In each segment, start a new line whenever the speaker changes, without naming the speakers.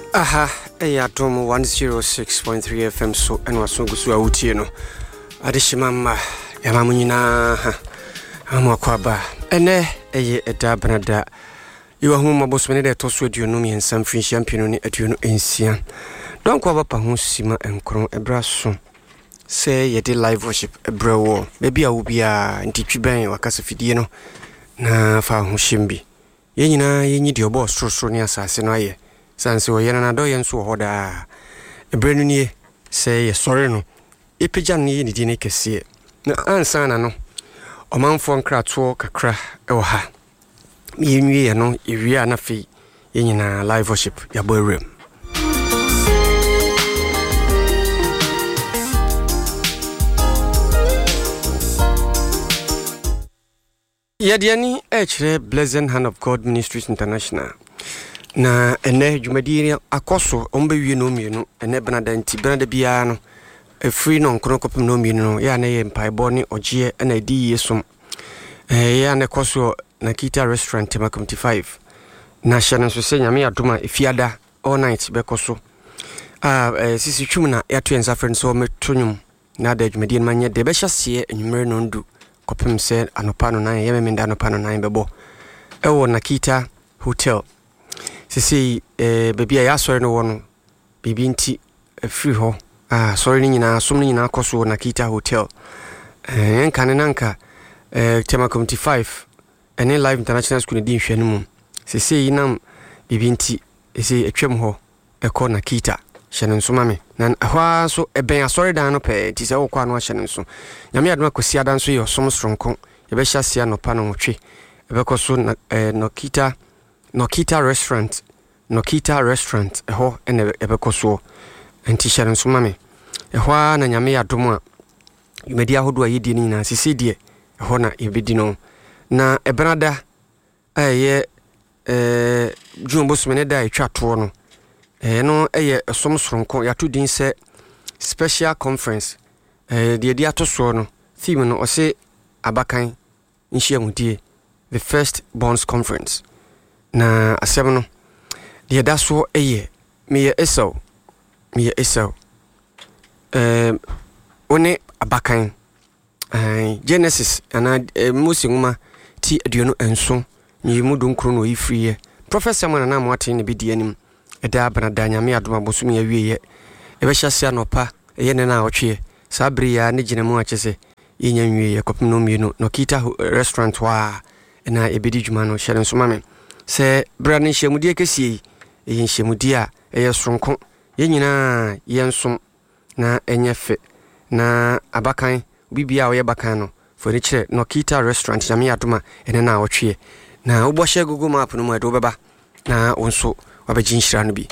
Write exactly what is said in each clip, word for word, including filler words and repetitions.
Aha, eya dom one oh six point three F M so eno aso gusu awutie no. Adeshimama ya mamunyina ha. Amu akwaba. Ene eye eda banada. Iwa hu mabosmene de toso aduonu mi ensam fin champion ni aduonu ensia. Don kwa bapa hu sima enkron ebraso. Se ye de live worship ebrewo. Baby a wo bia ntitwiben wakasa fidie no na fa hu shimbi. Ye nyina ye nyi de obo sorosoro ni asase no aye. Sanse wo yena na do yen so hoda. Ebrenu nie se ye sore no. Epeja no ye ni di ne kese. Na ansa na no. Omanfo nkrato kakra ewo ha. Mi nwie ye no ewie na fe ye nyina live worship ya boy room. Yadiani echere Blessed Hand of God Ministries International. Na ene dwumadiri akoso ombe wie no mienu ene benada nti benada bia no efri no nkro kopem no mienu no ya na ye mpaebo ni ogie na edi yesum eh ya na koso na Kita restaurant tema five na shana so se nyame adoma efiada all night be koso ah eh sisi twum na ya to ensa friend so metonyum na da dwumadiri manye de be hyase enwumere no ndu kopem se anopa no na ye memenda anopa no na bebo ewo na Kita hotel. Sisi eh baby ya sorry no wono bibi nti free ho ah sorry ni nyina som ni nyina akoso na Kita hotel eh enka ne nanka eh tema five ene live international school di nhwanu mu sisi yinam bibi nti ese etwem ho eko na Kita hyene nso mame na hwa so eben asori dan no pe ti se wo kwa no hyene nso nyame adoma kosi adan so ye som stronko ye be hyasia no pa no twe ebe koso na eh, no Kita no Kita restaurant no Kita restaurant eho ene ebekoso enti hyere nso mame eho na nyame adom a yumedi ahodo ayedi ni na sisi de eho na yebedi no na ebrada eye eh jumbo smene da etwa to no eh no eye esom soronko yato din se special conference eh de de atoso no theme no ose abakan nhyiamudie the first bonds conference na asem no de da so eye me ye eso me ye eso eh one abakan eh Genesis ana musinguma ti aduonu enso ni mudu nkro no ifriye professor mana na moate ne bidi anim eda banada nyame adoma bosum ya wieye ebe hyase anopa eye ne na otwe sabri ya ne gine mu achese yenya nwieye kopem no mienu no Kita restaurant wa na ebedi djuma no hyere nso mame se bra ne hyemudie kesie eye hyemudie a eye sonko ye nyina ye nsom na enyefe na abakan bibia wo ye bakan no fori kire no Kita restaurant nyame adoma ene na otwe na uboshe Google map no mu edo beba na onso wabeji nhyira no bi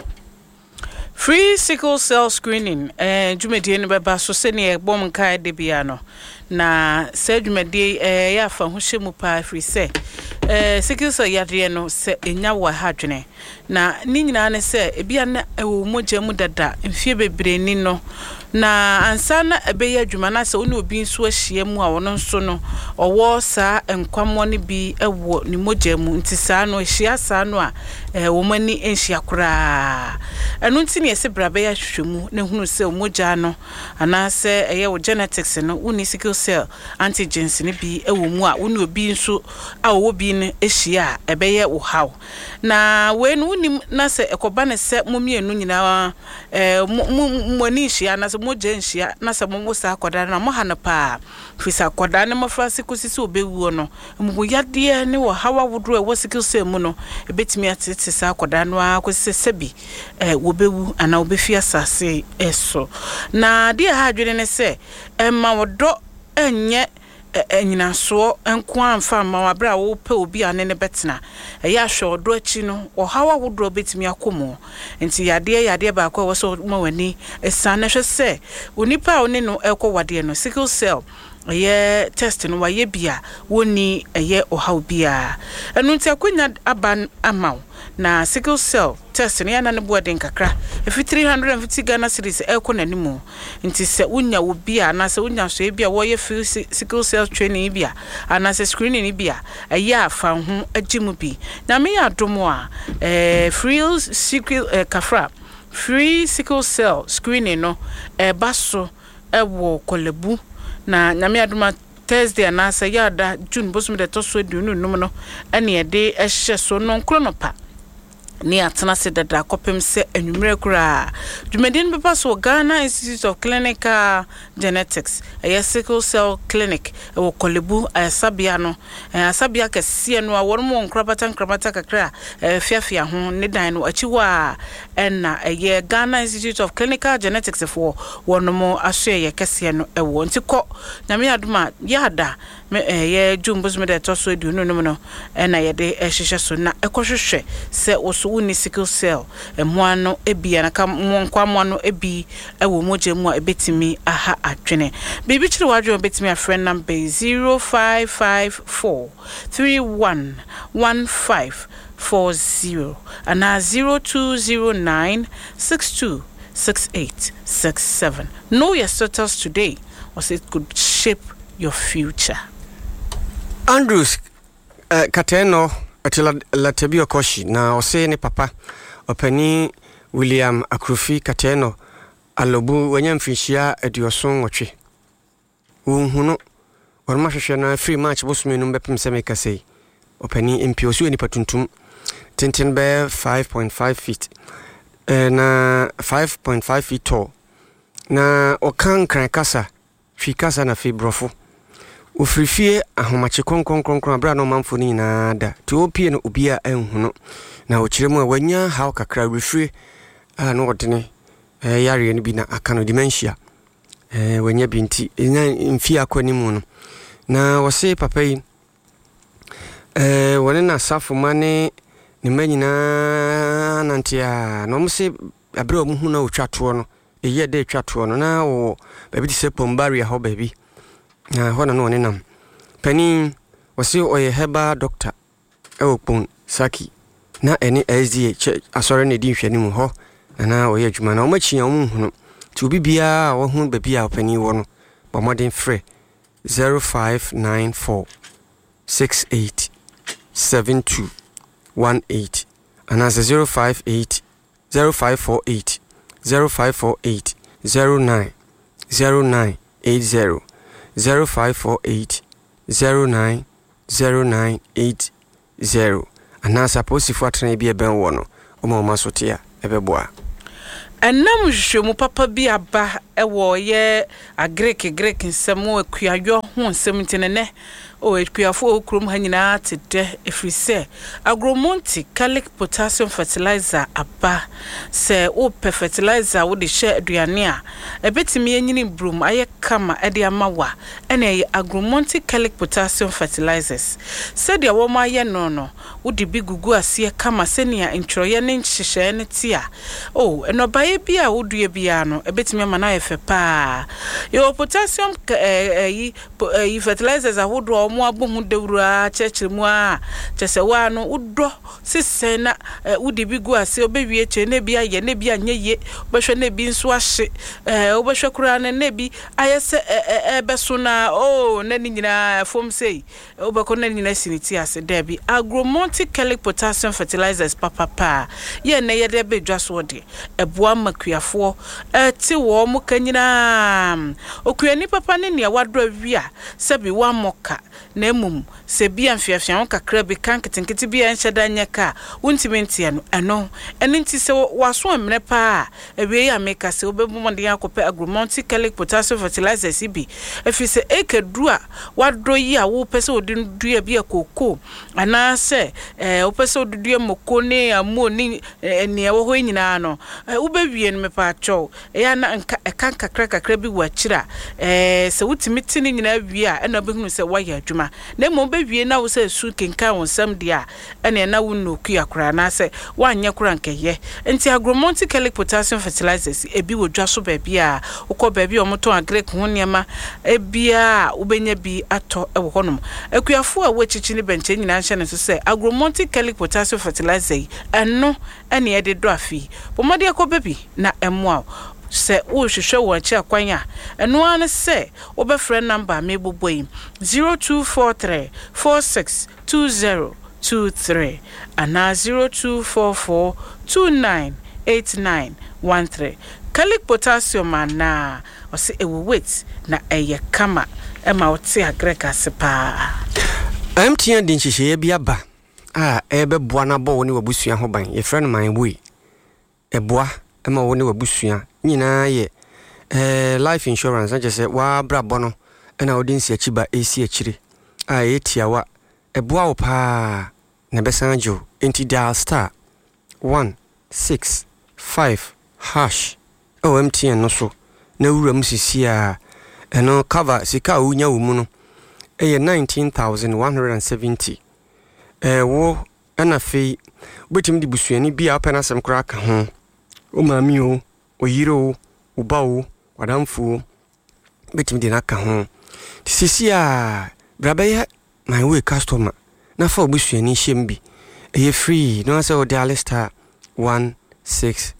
free sickle cell screening eh dwumadie no beba so se ne ebom kai de bia no na se dwumadie eh ya fa ho hyemu pa free se eh sickle cell yadre no se enya wa hadwene na ni nyina ne se ebia na ewo mogya mu dada mfie bebre ni no na ansa na ebeya dwuma na se oni obi nso ahia mu a wono nso no owo sa enkwamo ne bi ewo ni mogya mu nti sa no ahia sa no a eh wo mani enhia kura enu nti ne se brabe ya hwehwemu ne hunu se mogya no ana se eye wo genetics no uni sickle cell antigens ne bi ewo mu a oni obi nso a wo bi ne ahia ebeye wo haw na we no uni na se ekoba ne se momienu nyina eh moni hia na se mogya nhia na se mo sa akoda na mo hana pa fisa akoda ne mafrase kosisi obewuo no mo yade ne wo hawa wodro e wo sickle cell mu no ebetimi atete sa akoda no akosisi sebi eh wobewu ana obefi asase eso na de ha adwene ne se emma wodo enye enyina so enko amfa ma wabra wo pe obi ane ne betena eya hwe odo achi no wo hawa wodro betimi akomo enti yade yade ba kwa wo so ma wani esane hwe se onipa oni no ekọ wade no sickle cell ye test no wa ye bia woni eye ohaw bia enu nti akonya aban amaw na sickle cell test ne yana ne boarding kakra efi three hundred fifty Ghana cedis eko nanimu nti se unya wo bia na se unya so e bia wo ye sickle cell training bia ana se screening bia aya afa ho agimu bi na me ya domo a eh free sickle kafra free sickle cell screening no e baso e wo Kolebu na nyame aduma Thursday anasa yada June bosom de toso edunu num no ene ye de ehye so no nkronopa ni atena se dada kopem se anwumre kura dwumedin beba so Ghana Institute of Clinical Genetics a sickle cell clinic e wo Kolebu asabia no asabia kese no a wormo nkrabata nkrabata kakra fiafia ho ne dan no achiwa enna e Ghana Institute of Clinical Genetics for wonomo aso ye kese no e wo ntiko nyame aduma yada me ye jumbo me de toso edunu num no enna ye de ehhehye so na ekohwehwe se wo uni sickle cell emuano ebi anaka monkwa moano ebi ewo moje mu ebetimi aha atwene bibi chiri wadwe ebetimi a friend number zero five five four three one one five four zero and zero two zero nine six two six eight six seven. Know your status today or it could shape your future.
Andrews uh, Kateno atila la tebio koshi na ose ne papa opani William Akrufi Kateno alobu wanya mfishia edioson otwe unhuno warma hwehwe na free match bosume no bepem se meka sei opani mpiosu eni patuntum tintin be five point five feet eh, na five point five feet tall na okan kran kasa fi kasa na fi brofo ofrifie ahomache konkon konkon abra no manfo ni na da ti opie no obia enhuno na ochiremu a wanya haw kakra refre ah no odene eh yare ni bi na akano dementia eh wanya binti nya mfi akwani mu no na wose papa yi eh wone na safo mane ni manyina nantia no mse abra omu na otwato no eye de twato no na wo baby se pombaria ho baby na hona no ne nam pani wasi oye heba doctor ewopon saki na eni S D A asore ne di hwani mu ho na oye adwuma na omachia omu hunu ti obi bia wo hu baby a pani wo no ba modern free zero five nine four six eight seven two one eight and as zero five eight zero five four eight zero five four eight zero nine zero nine eight zero zero five four eight zero nine zero nine eight zero and as suppose if what be a ben wono omo masotia ebeboa
enam hwehwemu papa bi aba ewo ye agrek grek nsemo akuayo ho nsem tinene o ekuafo okrum hanyina tede efrise agromonti calic potassium fertilizer aba se o fertilizer wo de share aduane a ebetimi enyini brum aye kama ede amawa ene agromonti calic potassium fertilizers se de wo ma ye no no wo de bi gugu ase kama senia ntroye ne nhihye ne tia o eno baye bia wo due bia no ebetimi ama na efe pa yo potassium eh eh fertilizers ahodo mo abohu dewura chechiremu a chese wa no udo sisen na udi bigu ase obewie che ne bia ye ne bia nyeye obehwe ne bi nso ahye eh obehwe kura ne ne bi ayese ebeso na oh na ni nyina fom sei obeko na nyina siniti ase da bi agromonti calic potassium fertilizers papa pa ye ne ye de bedwa so de eboa makuafo eti wo mo kanyina okuani papa ne ne wadro awia sebi wa moka na mum se bia mfiafia kakra bi kan ketenkete bia nhyeda nyaka wontimentia no eno enenti se waso amene pa ewe ya meka se obebu monde akope agromonti calic potassium fertilizers bi efise ekedu a wadro yi a wo pese odin dua bia koko ana se eh wo pese odudua mokone amoni ene ewo ho nyina no ubewie no mepa acho ya na kan kakra kakra bi wachira eh se wutimiti ni nyina wie a ena behunu se waya adwuma na mo bewie na wo se su kenka wonsam dia ene na wo no ku akura na se wanye kura nkeye enti agromonti calic potassium fertilizers ebi wodwa so ba bia ukọ ba bia omoto agrek ho niema ebia ubenya bi ato ewo honom akuafo a wachichi ni benche nyina hye ne so se agromonti calic potassium fertilizer eno ene ye de do afi pomade akoba bi na emo se wo hwehwe wo achi akwanya eno an se wo be friend number me boboyi zero two four three four six two zero two three and zero two four four two nine eight nine one three. Calic potassium na ɔse ewu weight na ɛyɛ kama ɛma ɔte agreka sepa.
M T N din hyehyɛ bi aba a ɛbɛ boa na bɔ woni wabusua ho ban. Ye friend man boy. Ɛboa ɛma woni wabusua nyina ye eh life insurance na jese wa bra bono ɛna odi nsi achiba esi achire a etiawa ɛboa wo pa na besanjo enti dial star one six five hash o M T N no so na wura musisi a ɛno cover sika unya wo mu no ɛyɛ nineteen thousand one hundred seventy eh wo ɛna fei betim di busuani bia opena sem kra ka ho o maami o o yiro o ba o wadamfu betim di na ka ho sisi a brabe my way customer na fa busuani hyembi ɛyɛ free no say o dial star one six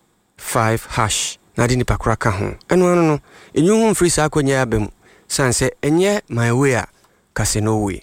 five hash na di ni pakura ka ho ɛno ano no enyu ho free sa akonya abam sanse enye my way a kase no way.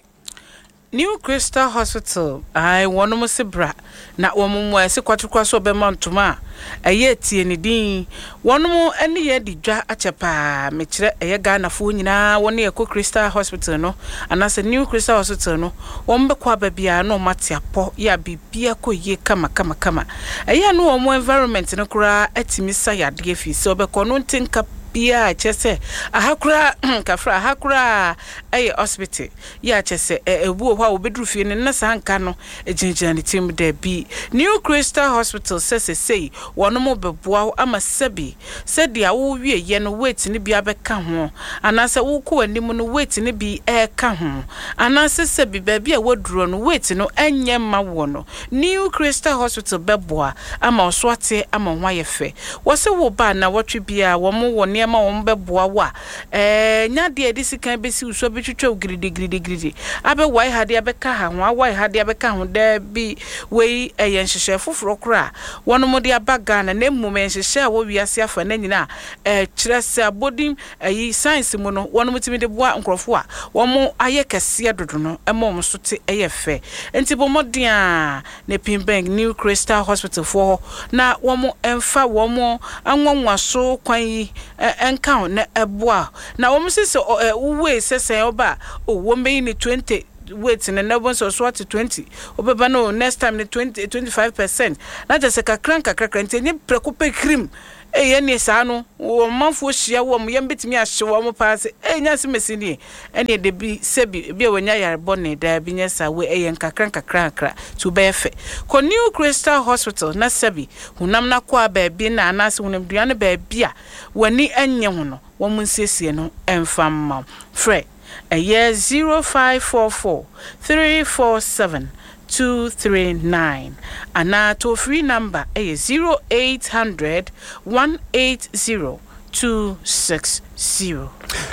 New Crystal Hospital I wonu mo sebra na womo mo ese kwatukwa so be mantuma aye tie ni din wonu mo ene ye di dwa achepa me kire eye Ghana fo nyina wonu Eko Crystal Hospital no anase New Crystal Hospital no won be kwa babia no matiapo ya bibia ko ye kama kama kama aye no wo environment no kura atimi sayade fi so be ko no ntinka bia chese ahakura kafra ahakura eye hospital ya chese ebu ho obedru fie ne na sanka no ejinjina ne tim da bi New Crystal Hospital sese sei wono mo beboa ama sabi sadia wo wie ye no weight ne bia beka ho anase wo ko anim no weight ne bi e ka ho anase sabi ba bia waduro no weight no enye ma wo no New Crystal Hospital beboa ama oswate ama hwa ye fe wo se wo ba na wotwe bia wo mo wo ma won beboa wa eh nya de edisi kan besi uso betwetwa gridi gridi gridi abe wai hade abeka ha ho wai hade abeka ho da bi wei eyen hyehye foforo kra wono mo de abaga na nemu men hyehye a wo wiase afa na nyina eh kirese abodim ayi science mu no wono mutimi de boa nkrofo a wo mo aye kese dodo no ema mo so te eye fe enti bo modin a ne Pimbank New Crystal Hospital for na wo mo emfa wo mo anwonwa so kwan yi enka na eboa na wo msese uwe sese oba o wo mbe ni twenty weight na never so so at twenty obeba no next time ni twenty twenty-five percent na just ka kranka krakra ntenye prekope cream eye ni sa no wo manfo hia wo mo yembetimi ahye wo mo paase enya se mesini ene de bi sebi bi wonya yare bone da bi nya sa we eye nkakra nkakra nkakra to be fe ko New Crystal Hospital na sebi hunam na kwa ba bi na anase hunam duane ba bi a wani enye ho no wo mo nsiesie no emfamma fre eye zero five four four three four seven two three nine ana to free number is zero eight hundred one eight zero two six zero.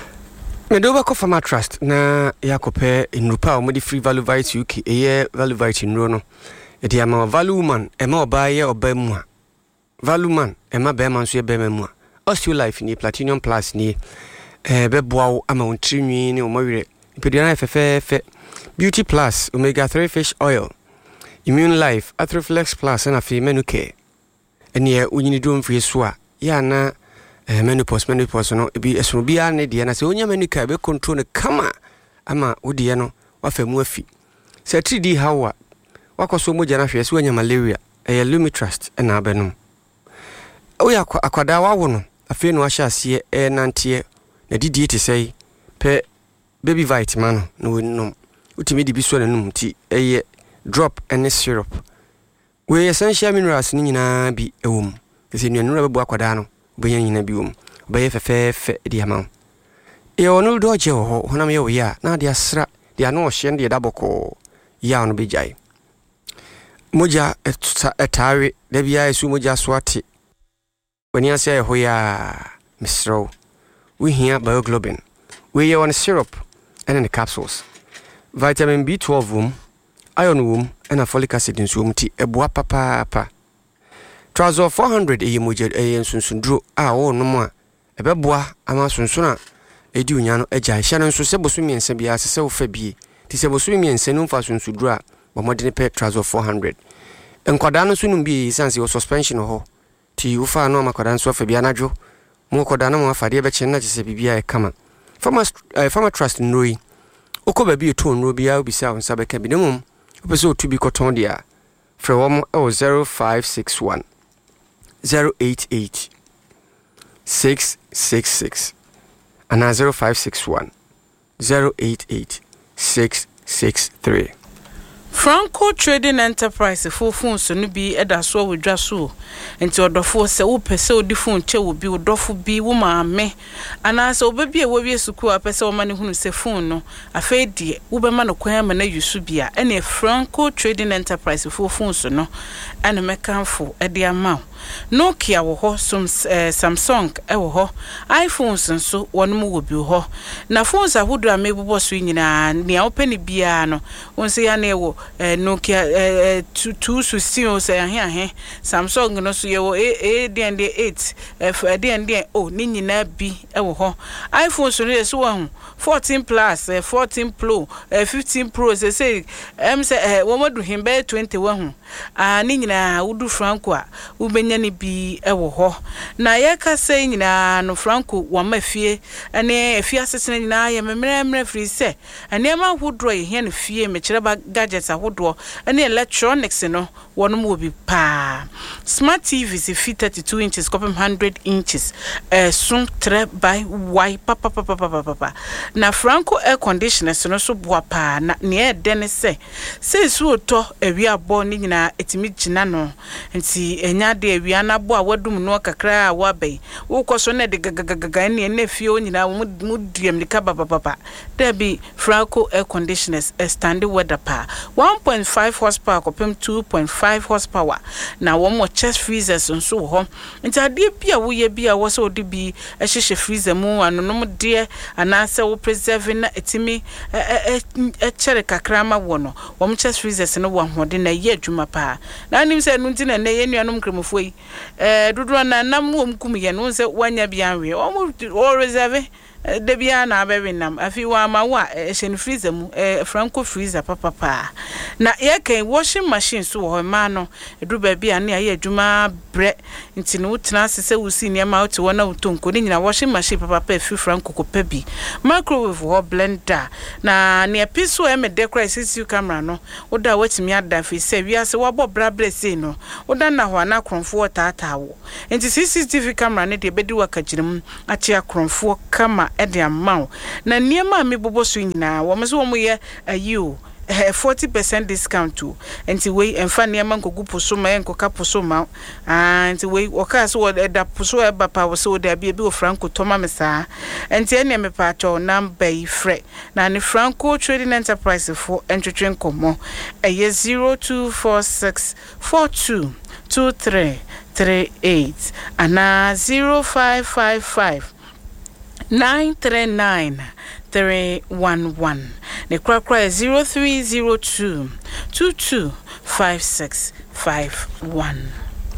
Medoba ko Farmer Trust na yakope inrupa o modi free value vite U K eye value vite nro no e dia ma value man e ma oba ye oba mu a value man e ma be man so ye be mu a Osteo Life ni Platinum Plus ni e be boa ama ontrinwi ni o mawire ipedua fefe fe Beauty Plus Omega three Fish Oil Immune Life Athroflex Plus na fi Menuke ene unyini dum fi so a ya na eh, menopause menopause no bi esono bia ne de na se onya Menuka be control ne kama ama wode no wafamu afi se three D hawa wakoso moja na hwe se onya malaria eh, Lumitrust na abenum oya akwada wawo no afi no ahya ase e nantie na didie te sei pe baby vitamin no no utimi di biso nanum ti eye drop and syrup we essential minerals ni nyina bi ewom kese nuanura bebu akwada no obenya nyina bi wom obeye fefefe di ama e onu do je ho honam ye wo ya na dia sra dia no hye de daboko ya no bejai moja etare da bia esu moja swati wani ase ye ho ya misro we here bioglobin we ye on syrup and in the capsules vitamin B twelve wom iron wom and a folic acid in sumti eboa papa pa Trazol four hundred e moja e sunsundraw a wo no mo a ebeboa ama sunsuna edi unya no agya hye no nso se boso miense bia se wo fa bie ti se boso miense no mfa sunsundraw bo modene pe Trazol four hundred enkwada no sunum bi sanse wo suspension ho ti ufa no makoda nso afa bia nadwo mo koda na mo afa de be kyen na chese bibia e kama farmer uh, farmer trust nroi okoba bi eto nro bia obi sa onsa be ka bi nemum opese otu bi koton dia frɛ wom o zero five six one zero eight eight six six six and zero five six one zero eight eight six six three.
Franco Trading Enterprise for phone so no bi eda so wodwa so enti odofo se wo pese odi phone che wo bi odofo bi wo maame ana se obabi e wo wie suku a pese wo mane hunu se phone no afa die wo be ma no kwan ma na yusu bia ene Franco Trading Enterprise for phone so no ene mekanfo e de ama Nokia wo ho some uh, Samsung e wo ho iPhones nso wono wo bi ho na phones ahodo a mebubo so nyina ne openi bia no wonse ya na e wo Uh, Nokia uh, two two sixteen o say ahe ahe Samsung no so ye wo e D and D eight uh, D and D oh ni nyina bi e wo ho iPhone so no so ho fourteen plus uh, fourteen Pro uh, fifteen Pro say say em say wo modu himbe twenty-one ho ah ni nyina wudu Franco a wo benya ni bi e wo ho na ye ka say nyina no Franco wo mafie ene afie asesena nyina ye memre memre free say ene ma hudro ye hia no fie me kire ba gadgets ahodo ene electronics no wono mo bi pa smart T Vs fi thirty-two inches copy one hundred inches eh sun tre by y papa papa papa papa na Franco air conditioners no so boa pa na ne e den se se su oto ewi abo ni nyina etimi gina no nti enya de ewi anabo a wadum no kakra a wabai wo koso na de gagagaga ne ne fie onyina mu duam ni ka papa papa there be Franco air conditioners a standard weather pa one point five horsepower kopem two point five horsepower na wo mo chest freezers nso ho nti ade bia wo ye bia wo so de bi a hye freezer mu anonom de anase wo preserve na etimi e chere kakra ma wo no wo mo chest freezers no wo hode na ye adwuma pa na nim se no nti na ne ye nuanom kremofo yi eh dodo na nam wo mkum ye no se wanya bia anwe wo mo reserve de bia na abewe nam afi wa ma wa ehye freezer mu eh Franco freezer papa pa na ye kan washing machine so ho ma no edu ba bia na ye adwuma bre nti no tena sese wusi ne ma uti wona utonko ni nyina washing machine papa pa fi Franco ko pa bi microwave ho blender na ne piso e me decor C C T V camera no oda watimi ada fi se wi ase wo bobra blese no oda na ho na kronfo tata wo nti C C T V camera ne de bedi wakagirim achi akronfo kama ede amount na niema me bobo so nyina wo mso wo mo ye ayu forty percent discount to enti we emfa niema nkogu poso ma enkoka poso ma ah enti we woka so wo da poso e bapa wo so da bia bi wo Franco toma me saa enti ene me pa to number yi fre na ni Franco Trading Enterprise for entwetwen komo eye zero two four six four two two three three eight ana zero five five five nine three nine three one one ne kra kra zero three zero two two two five six five one.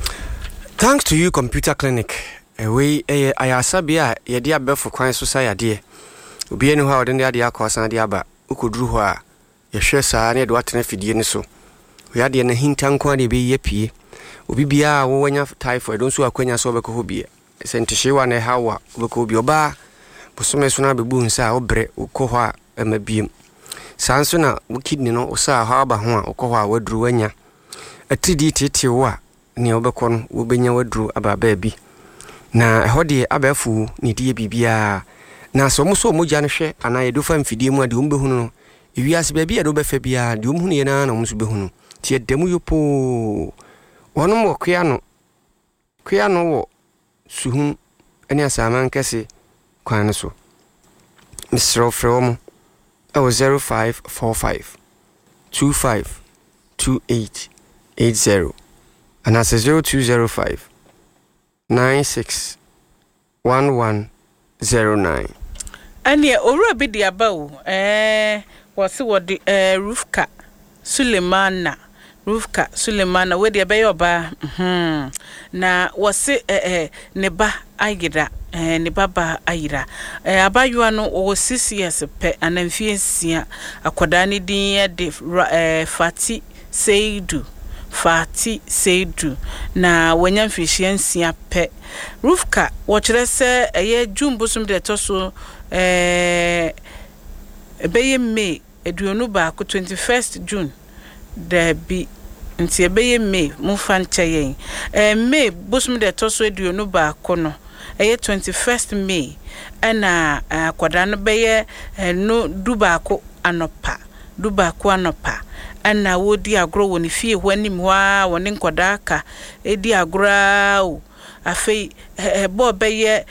Thanks to you Computer Clinic we eh ayasabia ye dia befo kwan so sayade obi eni ho a ode ne ade akosan de aba ukoduru ho a ye hwe saa ne de watena fidie ni so we ade na hintan kwa de be ye pie obi bia wo wanya typhoid don so akwanya so be ko ho bia sentishiwa ne hawa be ko bi oba bosome so na bebu nsa obre ukoho a emabiem sanso na kidney no osa ha aba ho a ukoho a waduru wanya atidi tete wo a ne obekọ no wo benya waduru aba ba bi na hode abafu ne die bibia na so mo so mogya no hwe ana ye do fa mfidie mu ade umbe hunu no ewiase ba bia do befa bia de umhunu ye na na mo so behunu tie demu yopo wono mo kwea no kwea no wo suhun ani asaman kese kwan so Mister From oh zero five four five two five two eight eight zero and that's zero two zero five nine six one one zero nine.
And yeah, ora bi dia bawo eh wose wodi eh Rufka Sulemana Rufka Sulemana we dia be yoba mhm na wose eh eh ne ba ayira eh ne baba ayira eh abayua no o six years pe anamfie nsia akoda ne din ye de eh Fati Seidu Fati Seidu na wanya mfihia nsia pe Rufka wɔkyerɛ sɛ ɛyɛ June bosom de toso eh ebeye May eduonu baako twenty-first June da bi nti ebeye May mu fan kyɛyen eh May bosom de toso eduonu baako no ɛyɛ twenty-first May ɛna akwada no bɛyɛ no du baako anopa du baako anopa ana wodi agro woni fie hwanim hwa woni nkoda aka edi agro o afei ebo beye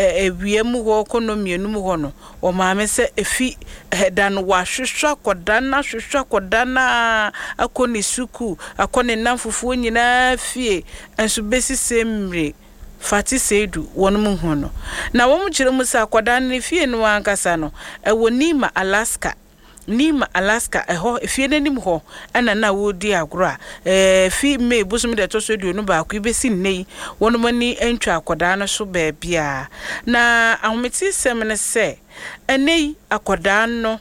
ewiemu ho konomienu mu ho no o maame se efi dan wa hwehwa koda na hwehwa koda na akoni suku akoni namfufuo nyina fie enso besi semre Fati Seidu wonum ho no na wo mu kire mu sa koda na fie no ankasa no ewo Nima Alaska Nima Alaska eho efie nanim ho ana na wodi agro eh fi May busum de toso duonu ba ko ibesi nnei wonum ni entwa akoda no so ba bia na ahometi sem ne se enei akoda no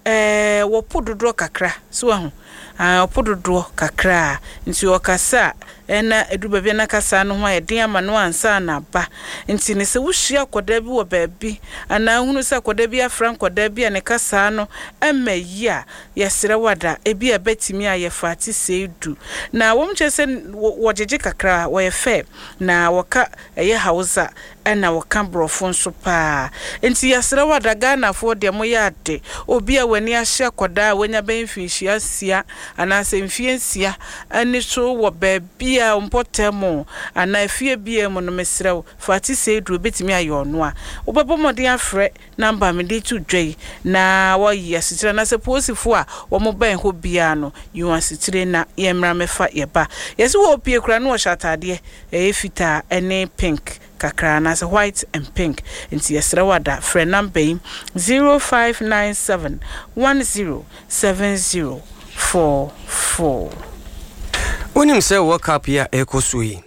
eh wo pododo kakra so ahu ah pododo kakra nti okasa ena eduba bia na kasa no ho ayeden ama no ansa na ba nti ne se wuhia koda bi wo baabi ana hunu se koda bi afran koda bi ne kasa no emayi a yesere wada ebi ebetimi aye Fati Seidu na wo mche se wojeje kakra wo ye fe na woka eye Hausa ena woka brofo nso pa nti yesere wada Ghana fo de mo yade obi a wani ahia koda wanya ben fihia sia ana se mfie nsia ani so wo baabi a mpotemo ana afie bia mo no mesrew Fati Seidu betimi ayono a obebomode afre number me de to dwei na wo yesitire na se posifo a wo mo ban ho bia no you asitire na yemra mefa yeba yesi wo pie kura no shatade e fita ene pink kakra na se white and pink nti yesre wada fre number zero five nine seven one zero seven zero four four.
Unim se World Cup ya ekoso yi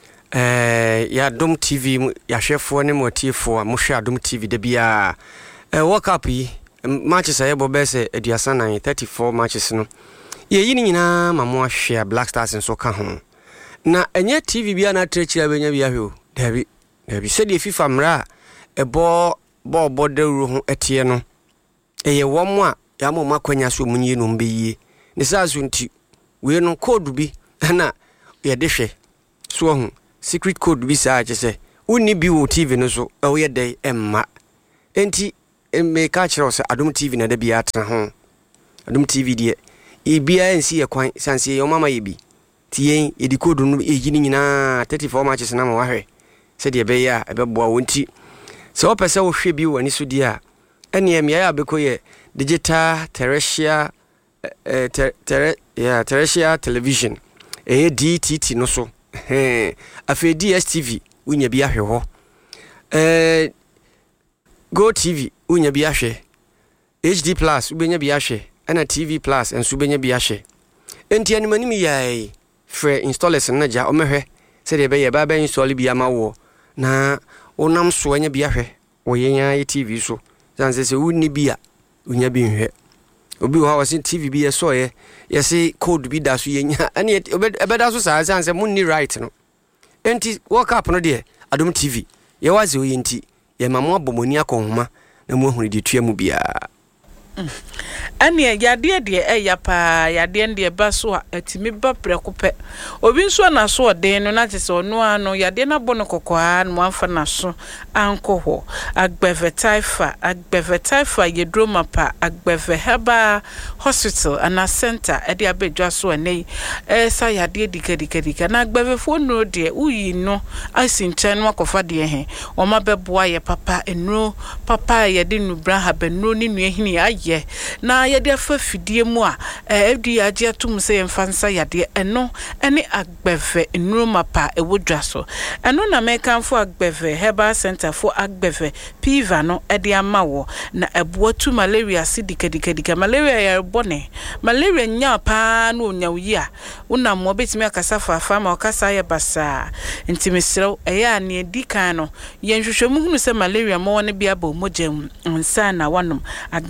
eh ya Dom T V ya hwefo ne motiefo a mo hwe Dom T V de bia eh World Cup yi matches aye bo be se aduasa nine thirty-four matches no ye yi nyina ma mo ahwe Black Stars nso ka ho na enye T V bia na trechira benya bia hwe o dabi dabi se de FIFA mra ebo bo bo dawru ho etie no eye wo mo a ya mo makwanya so munyi no mbeyie ne sazo nti we no code bi na ye de hwe so hu secret code bi sa ache se uni bi wo T V no so e wo ye dey emma enti me ka kire so Adom T V na da bi atena ho Adom T V de e bia ensi ye kwan sanse ye mama ye bi ti yen e di code no e gini nyina thirty-four matches na ma wa hwe se de be ya e be boa wonti se wo pese wo hwe bi wani so di a ene ye me ya be ko ye digital terrestrial eh ter, ter yeah terrestrial television eh D T T no so eh afi D S T V unya bi ahwe ho eh Go T V unya bi ahwe H D Plus ubenya bi ahwe ana T V Plus enso ubenya bi ahwe enti animani mi yai free installers na ja omehwe se de be ye ba ba install bi amawo na onam so anya bi ahwe oyenya T V so sanse se unni bi a unya bi nhwe obi wa wasi T V bi ye so ye yesi code bi da so yenya ane ebeda so sa sanse munni right no enti World Cup no de Adom T V ye wazi oyenti ye mamo abomoni akonhoma na mu ahuni de tua mu bia
ane yade de e ya pa yade de ba so atimi ba prekope obi nso na so den no na tese ono ano yade na bono kokoa no amfa na so ankoho agbeve taifa agbeve taifa yedroma pa agbeve heba hospital ana center e de abedwa so ene e sa yade dikadikadika na agbeve fo no de uyi no asinche no akofa de he o ma beboa ye papa enro papa yade nubra ha benro ni nuahini aye na yade afa fidie mu a edi age atum se yemfansa yade eno ene agbeve enroma pa ewodwa so eno na mekanfo agbeve herbal center for agbeve piva no ede amawo na eboatu malaria sidikadikadika malaria ya bone malaria nya pa no nyawi a una mo betimi akasa fafa ma okasa ya basa ntimisrew eya na edikan no yenhwehwemu hunu se malaria mo woni bia ba mogem nsa na wanom agbeve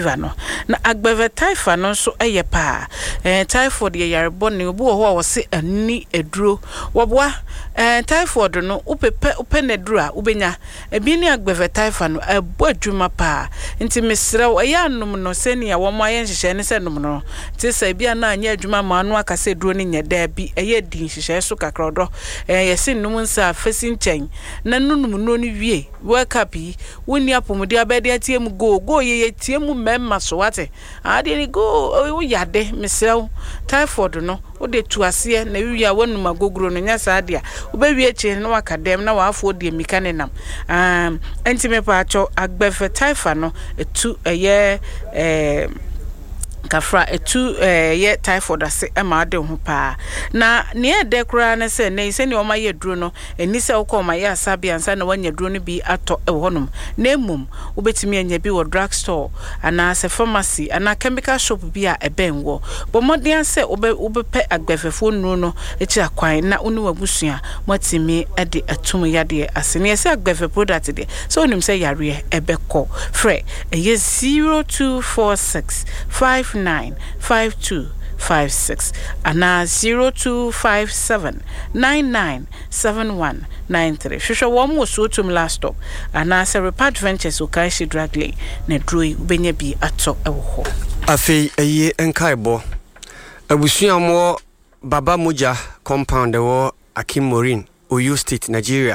fever no na agbeve typhoid no so eye pa eh typhoid ye yarebo ne obi wo ho wo se ani eduro woboa eh typhoid no upepe upene duro a ubenya ebi ni agbeve typhoid no ebo adwuma pa nti mesre wo ya anum no se ne ya wo mo ayen hihye ne se num no ti se bia na anya adwuma ma anu aka se duro ne nya da bi eye din hihye so kakrodo eh yesi num nsa fesi nchen na nunum no ni wie wake up yi woni apomodi abede atiem go go ye atiem memma so wate ade ni go wo yade mesrew typhoid no wo de tuase na wi a wonum agogro no nya sa ade a wo be wie chi no akadem na wafo de mika ne nam um entime pa acho agbefe typhoid no etu eye eh kafra etu eh ye typhoid ase e ma de ho pa na ne de kura na se ne se ne o ma ye duro no eni se wo ko ma ye asabia nsa na wanya duro no bi ato e honum na emum wo betimi anya bi wo drug store ana se pharmacy ana chemical shop bi a eben wo bo modern se wo be wo be pe agbefefo nuru no e chi akwan na unu wabusua matimi e de atum yade ase ne se agbefe product de so onim se yare ebeko fre e ye zero two four six five nine five two five six ana zero two five seven nine nine seven one nine three. Shusha womu so tum last stop ana se Repart Ventures Okaishi Dragley ne droi ubenya bi ato ewo ho.
Afei eye enkaebo abusua mo Baba Moja compound ewo Akim Morin Oyo State Nigeria.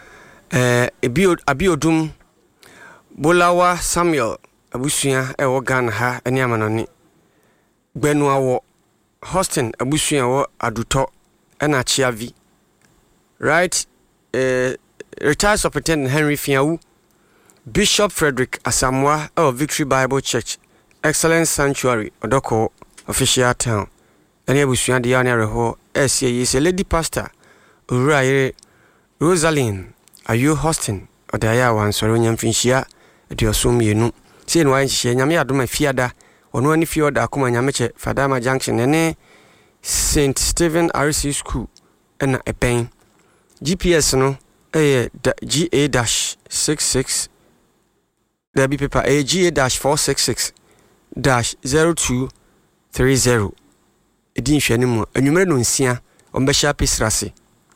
Eh ebi abiodum Bolawa Samuel abusua ewo Ghana ha eni amanoni Gbenua wo Hostin abusua wo Aduto ena Chiavi right eh retired Superintendent Henry Fiawu Bishop Frederick Asamoah of Victory Bible Church Excellence Sanctuary Odoko official town eni abusua de ya na reho S A is a lady pastor Uraire Rosalind Ayo Hostin odaya wan soro nyamfinhia de osum yenu sie no wan hye nyame adoma fiada ono ani fio da akoma nyameche Fadama Junction ene Saint Stephen R C School ena epen G P S no eh G A six six there be paper A G A four six six zero two three zero edin hwani mu anwumere no nsia ombehya pisrase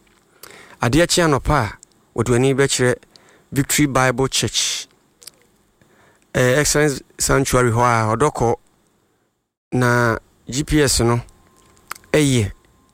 ade chia no pa wodwani be kire Victory Bible Church eh Excellence Sanctuary ho a odoko na G P S no eye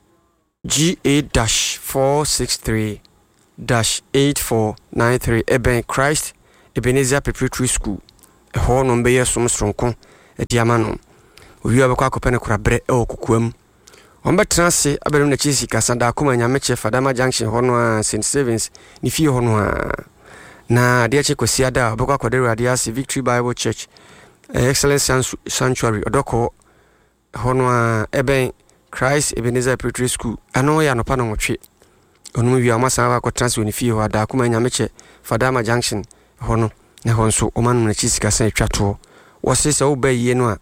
G A four six three eight four nine three Eben Christ Ebenezer Preparatory School e ho no be yesom stronko e diama no owi abekwa akopene kurabre e okukuam ombetra se abelum na chisi kasanda akoma nyameche Fadama Junction ho no a Saint Stevens ni fie ho no a na de che kwasiada abekwa kodere ade Victory Bible Church Excellence Sanctuary odoko hono a Eben Christ Ebenezer Preparatory School ano ya no pa no twetwe onu wi amasa wa ko transfer ni fie ho ada kuma nyameche Fadama Junction hono na honso o manu na chisika san twato wo se se wo ba yie no a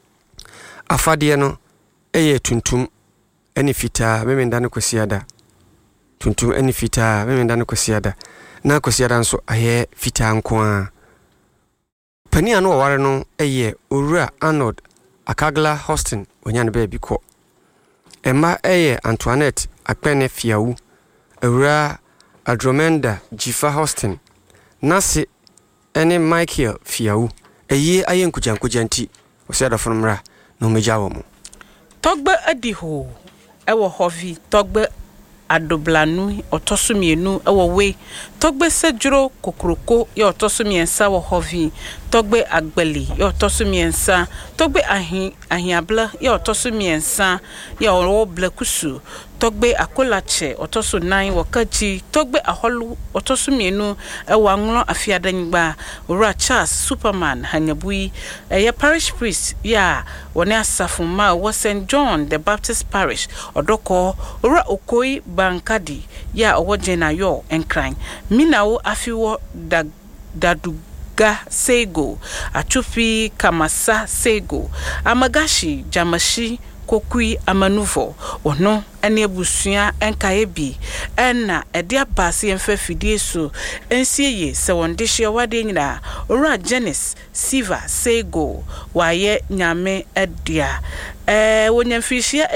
afade no eye tuntum eni fita memenda no kwasiada tuntum eni fita memenda no kwasiada na kwasiada nso aye fita nko a pani anu oware no eye Owura Arnold Akagla Hostin onyan be bi ko Emma eye Antoinette Akpene Fiawu Owura Adromenda Jifa Hostin Nasi ene Michael Fiawu eye ayen kujankujanti osiada fonmra no mejawo mo
Togbe adiho ewo hovi togbe adoblanu otosumienu ewo we togbe sejuro kokroko ye otosumiensa wo hovi togbe agbeli ye otosumiensa togbe ahin ahiabla ye otosumiensa ye owo blekusu togbe akolache otosu nine wakaji togbe aholu otosumienu ewo anwlo afiadanyigba Owura Charles Superman Hanyabui eye parish priest ya woni asafuma wo Saint John the Baptist Parish odoko Owura Okoi Bankadi ya owo Jenayo enkran minawo afiwo da daduga Sego Achupi Kamasa Sego Amagashi Jamashi Kokui Amanuvo ono ene abusua enkae bi enna ede abase emfa fidie so ensieye se wonde hye wade nyina ora Janice Siva Sego waye nyame edia eh wonyamfihia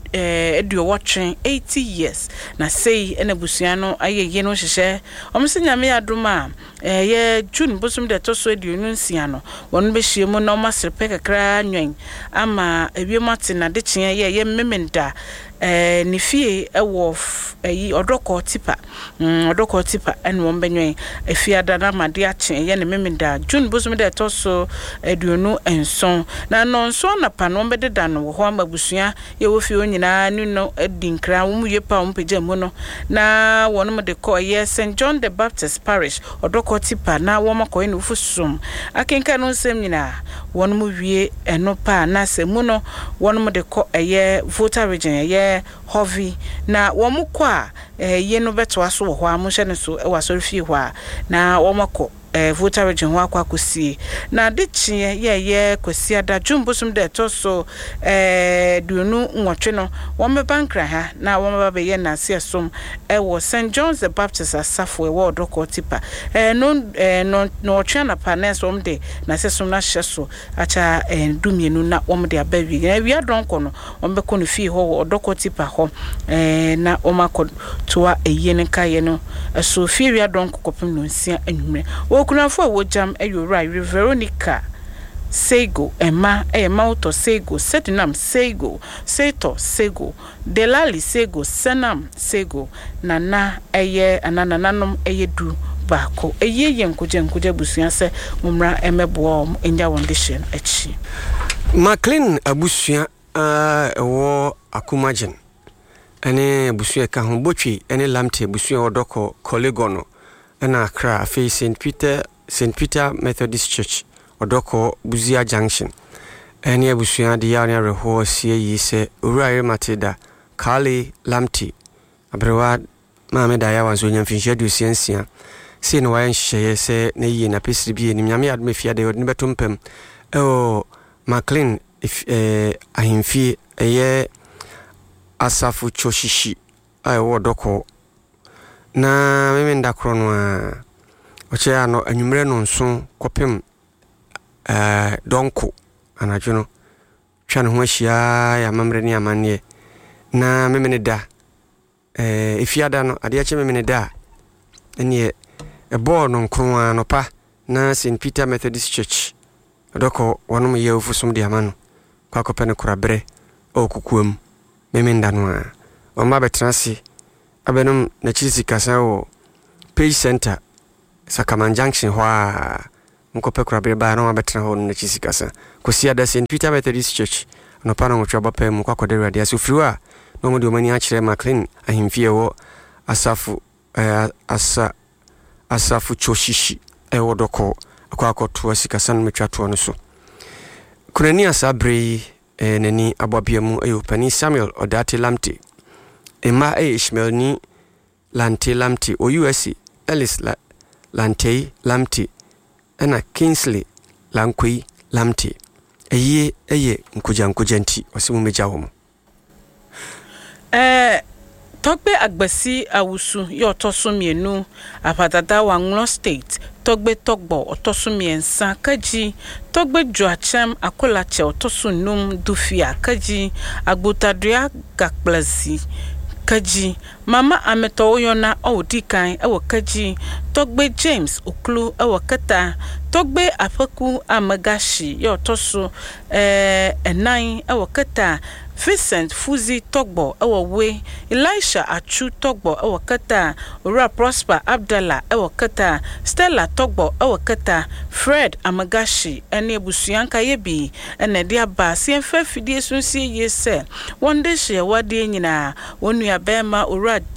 eh edu watching eighty years na sei ena busua no ayeye no hyehye omse nyame adoma eh ye June bosum de toso aduonu nsia no wonu behie mu na omasrepe kakra nwen ama ebiemate na de kyen ye ye memenda eh ni fie ewo eyi odoko tipa mm odoko tipa en won benwen efiada na made a kyen ye ne memenda June bosum de toso aduonu enson na no nso na pa no bededa no ho amabusua ye wo fie onyina nu no edinkra wo mu yepa wo mpagya mu no na wonu me de call ye Saint John the Baptist Parish odoko tipa na wo makoy no fusum akenka no nsem nyina wonu mu wie eno pa na semu no wonu me de call eye voter region eye Hovi na wo mu kwa ye no beto aso wo ho amuhye ne so e wasori fie ho a na wo mako eh voter region ho akwa kosie na de chie ye ye kosie da jumbosum de toso eh duonu nwotwe no wo me bankra ha na wo me be ye na se som e wo Saint John's the Baptist asafo e wo odoko tipa eh no eh no no twa na panes wo de na se som na hyeso acha eh dumienu na wo me de abawi na wi adonko no wo be ko no fie ho odoko tipa ho eh na wo mako toa eye ne kaye no so fie wi adonko kopem no nsia anwumre kunafo wojam eyura Veronica Sego Emma Emma Auto Sego Setnam Sego Seto Sego Delali Sego Senam Sego Nana eye ananananom eye du bako eye yenkoje nkoje busua se mumra emebo enya wondehye achi
McLean abusua eh wo akumagen ene abusua ka ho botwi ene lamte abusua odoko Kolegono na Accra afi Saint Peter Saint Peter Methodist Church odoko Buzia Junction eni abusua de ya ne reho sie yi se owura Matida Kale Lamti abrewa ma me da ya wanzo nyamfinhia du siansia se no wayan hye se na yi na pesiri bi ni nyame adme fia de odne betompem o McLean if eh ahimfie eye asafu choshishi ai wo doko na meme ndakro no a oche ano anwumre no nso kopem eh donko anadwo no twa ne ho ahia ya mamre ne amane na meme ne da eh ifiada no ade ache meme ne da ene e ball no nkro ano pa na Saint Peter Methodist Church doko wonom ye ofusum de amano kwa kopene kurabre okukuam meme nda no a o ma betrasi abenum na chisi kasa wo Page Center Sakaman Junction hwa mkope kurabe ba no abetra ho na chisi kasa kosia da Saint Peter Methodist Church no pa no motwa bapa mu kwa kodere ade aso friwa no mo de omani a kire McLean ahimfie wo asafu eh, asa asafu choshishi e wodoko kwa akoto asikasa no metwa to no so kunani asabre eh, nani abobiamu ayo pani Samuel Odate Lamte Emma A. Ishmael ni Lante Lamte o U S A Ellis La, Lante Lamte ena Kingsley Lankwi Lamte eye eye nkuja nkuja nti osimu meja wo
eh Togbe agbasi awusu yo tosumienu apadada Wanglo State Togbe Togbo otosumiensa kaji Togbe Joachim Akolache otosunum dufia kaji agbutadria gakplazi kaji Mama Ameto Oyona Odikan ewo kaji Togbe James Oklu ewo kata Togbe Afaku Amagashi yo tosu eh enan ewo kata Vincent Fuzi Togbo ewo we Elisha Achu Togbo ewo kata Ora Prosper Abdallah ewo kata Stella Togbo ewo kata Fred Amagashi ene busuanka yebi ene dia ba se mfa fidie sunsie yese wonde hye wade nyina wonu ya bema Ora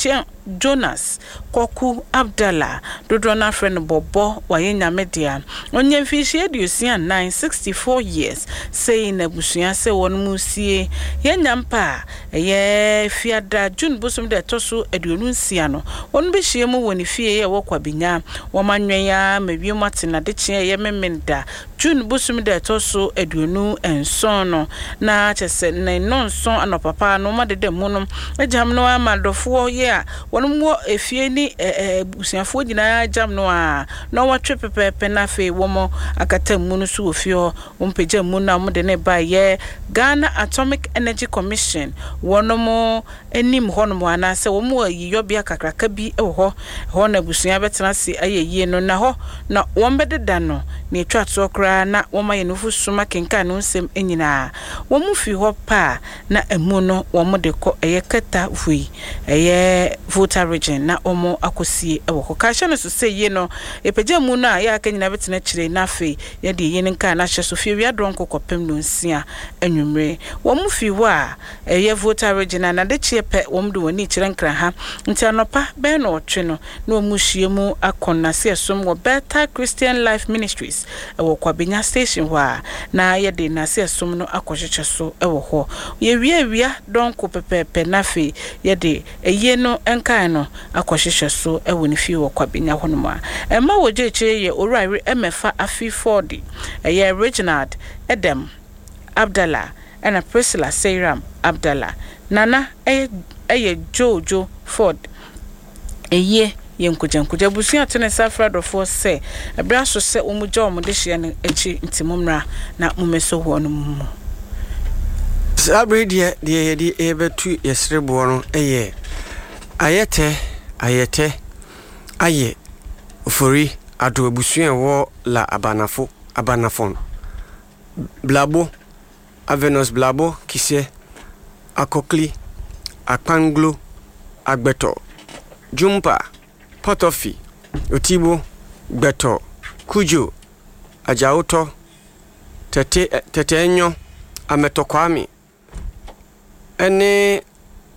Jonas Koku Abdallah dodo na friend Bobo wayenya media onye mfishi edusia nine sixty-four years say na busua se won musie yenya mpa ye fiada June busum de toso aduonu nsia no won be hie mu woni fie ye wokwa binya womanwen ya mawie matena de chie ye memenda June busum de toso aduonu enson no na chese na nonson anopapa no ma de de munum ejam no amadofo ye a wonum wo efie ni busuafo nyina jam no a na watwe pepepe na fe womo akata mu no so ofio wompegya mu na mo de ne ba ye Ghana Atomic Energy Commission wonomo enim honomo anase womo ayiyobia kakraka bi ewo ho ho na busua betena se ayeye no na ho na wombededa no ne twatso kra na woma ye nufu suma kenka no nsem enyina womu fi ho pa na emu no womo de ko eye kata vui eye voter region na omo akosie ewo ho ka hye no so se ye no epegya mu na ya akanyina betena kire na fe ye de ye nka na hye so fie wi adronko kopem no nsia anwumre womu fi ho a eye voter region na de chiepe womu de woni kire nkra ha nti anopa be no otwe no na omu hie mu akonna se esom wo Better Christian Life Ministries ewo kwabenya station ho a na ye de na se esom no akohyeche so ewo ho ye wi awia donko pepepe na fe ye de eye no enkan no akohyeche so ewo ni fi wo kwabenya ho no ma ema wo jeche ye orare emefa afi forty eye Reginald Edem Abdallah and Priscilla Seiram Abdallah nana eye eye Jojo Ford eye yenkuja nkuja busua tene safra dofo se ebra so se omugya omde hye ne echi ntimumra na mumeso ho no mu
sabre die die die ebetu yesrebo no eye ayete ayete aye ofori ado busua wo la abanafo abanafon blabo Avenus blabo kise akokli akpanglo agbeto jumpa Potofi, Otibo, Beto, Kujo, Ajauto, Tete Tetenyo, Ametokwami, ene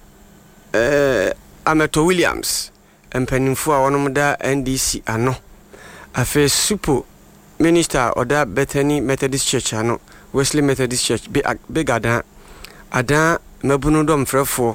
eh Ameto Williams, empenimfo a wonom da N D C ano. Afe supo minister oda Bethany Methodist Church ano, Wesley Methodist Church be big ada ada mabuno dom frefo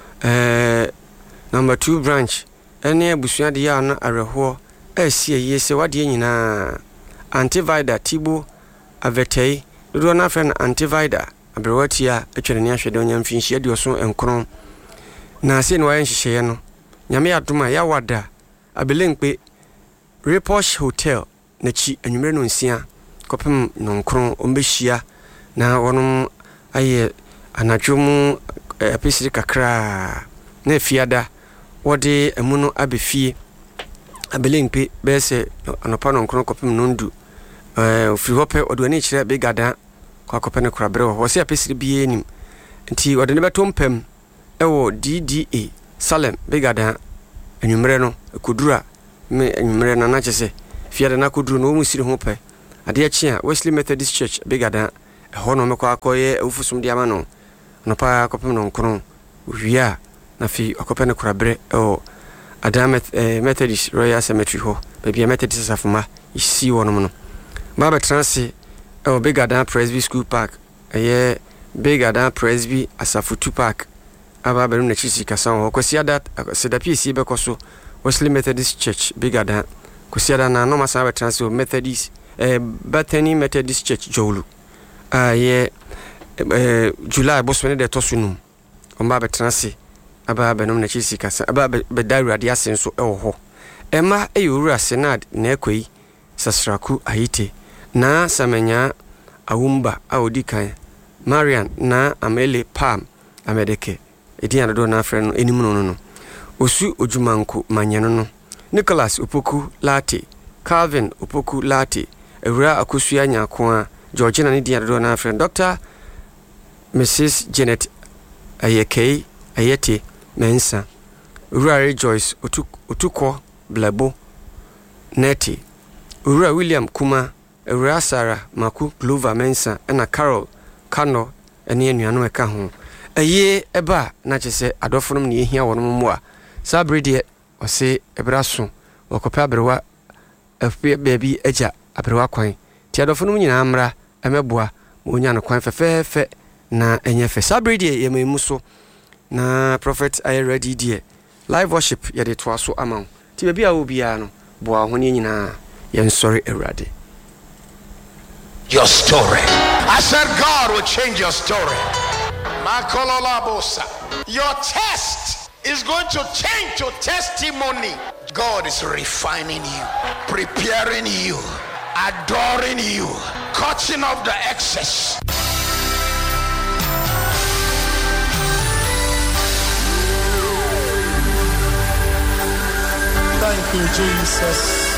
eh number two branch ene abusua de ya na areho asie yese wade nyina antivida tibo avetei do na fe na antivida abrewatia atwene ne ahwede onya mfinhia de oso enkron na ase ne waye nhihye no nyame adoma ya wada abelempe Reposh Hotel na chi anwumre no nsia kopem no nkron ombehia na wonom aye anadwomu episiri kakra na fiada wode emuno abefie abelempe bese anopa no nkron kopem no ndu eh ofiri hope odwani kire bigada kwa kopene korabre ho se apesiri bie nim nti wode ne betompem ewo D D A Salem bigada anwumre no ekudura me anwumre na na chese fiada na kuduru no musiri hope ade achia Wesley Methodist Church bigada ho no mekwa akoye ufusum dia ma no anopa kopem no nkron wia na fi akopene korabre o Adamet eh, Methodist Royal Cemetery ho baby Methodist safuma isi wono no baba transi o Big Adam Presby School Park eye Big Adam Presby Asafutu Park aba berum na chisi kasan ho kwasi ada seda P C be koso Wesley Methodist Church Big Adam kwasi ada na no masa ba transi o Methodist eh Bethany Methodist Church Jolu aye eh July boswene de tosunum o baba transi aba benom na chisi kasa aba be daru ade asenso ewo ho ema eyura senad na ekoi sasraku ahite na samenya awumba awodikan Marian na amele pam amedeke edian do na afre no enimu no no osu ojumanko manyeno no Nicholas Opoku Lati Calvin Opoku Lati ewura akosua nyako a Georgina ne dian do na afre Doctor Missus Janet ayekei ayete mensa Ura Joyce otuko blabo neti Ura William Kuma Ura Sarah Maku Glover mensa ena Carol Kano ene anuano eka ho aye eba na chese adofonom ne ehia wonom mo a Sabridi or say a brasso or copabrewa of baby eja abrewa coin. Tiadofunu in amra, a meboa, munyano coin for fair fe na enyefe. Sabridi ye me muso na prophet I ready dear. Live worship yet it was so amount. Tibia ubiano, boa honina, yen sorry eradi.
Your story. I said God will change your story. Your test is going to change your testimony. God is refining you, preparing you, adoring you, cutting off the excess.
Thank you, Jesus.